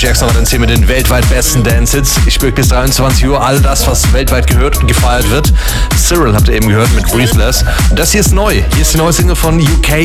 Jackson hat hier mit den weltweit besten Dance-Hits. Ich spiele bis 23 Uhr all das, was weltweit gehört und gefeiert wird. Cyril habt ihr eben gehört mit Breathless. Und das hier ist neu. Hier ist die neue Single von UK